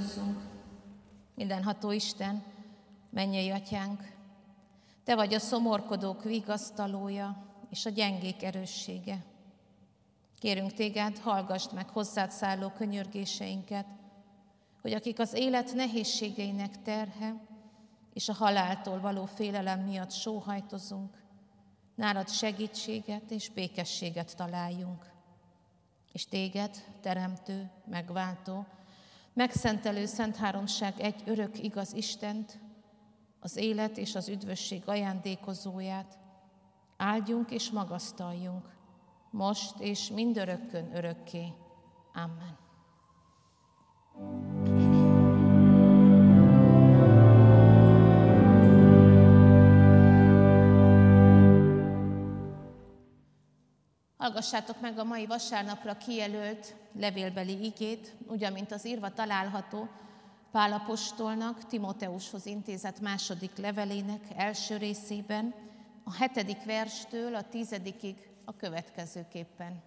Imádkozzunk. Mindenható Isten, mennyei Atyánk, Te vagy a szomorkodók vigasztalója és a gyengék erőssége. Kérünk Téged, hallgassd meg hozzád szálló könyörgéseinket, hogy akik az élet nehézségeinek terhe és a haláltól való félelem miatt sóhajtozunk, nálad segítséget és békességet találjunk. És Téged, teremtő, megváltó, megszentelő Szent Háromság egy örök igaz Istent, az élet és az üdvösség ajándékozóját áldjunk és magasztaljunk, most és mindörökkön örökké. Amen. Hallgassátok meg a mai vasárnapra kijelölt levélbeli igét, úgy, amint az írva található Pál apostolnak Timóteushoz intézett második levelének első részében, a 7. verstől a 10. a következőképpen.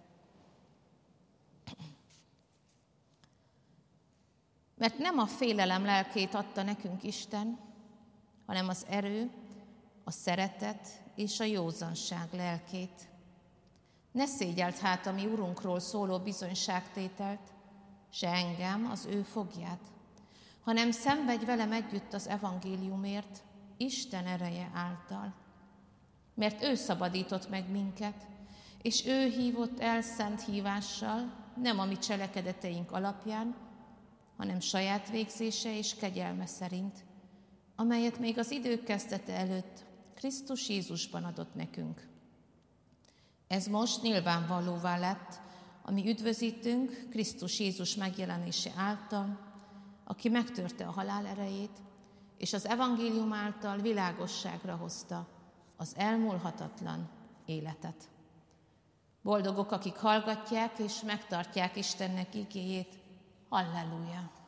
Mert nem a félelem lelkét adta nekünk Isten, hanem az erő, a szeretet és a józanság lelkét. Ne szégyelt hát a mi Urunkról szóló bizonyságtételt, se engem, az ő fogját, hanem szenvedj velem együtt az evangéliumért, Isten ereje által. Mert ő szabadított meg minket, és ő hívott el szent hívással, nem a mi cselekedeteink alapján, hanem saját végzése és kegyelme szerint, amelyet még az idők kezdete előtt Krisztus Jézusban adott nekünk. Ez most nyilvánvalóvá lett, ami üdvözítünk Krisztus Jézus megjelenése által, aki megtörte a halál erejét, és az evangélium által világosságra hozta az elmúlhatatlan életet. Boldogok, akik hallgatják és megtartják Istennek igéjét. Halleluja!